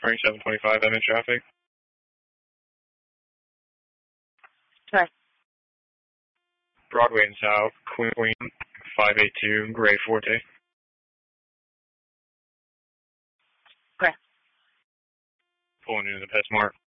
Turning 725, I'm in traffic. Sorry. Broadway and South, Queen, 582, Gray Forte. Correct. Pulling into the PetSmart.